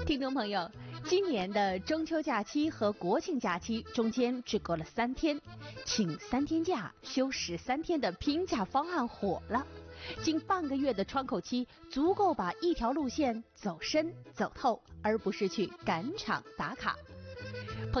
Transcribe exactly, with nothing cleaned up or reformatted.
听众朋友，今年的中秋假期和国庆假期中间只隔了三天，请三天假休十三天的拼假方案火了。仅半个月的窗口期，足够把一条路线走深走透，而不是去赶场打卡。